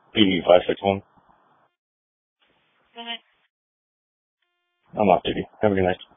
PV561. Go ahead. I'm off duty. Have a good night.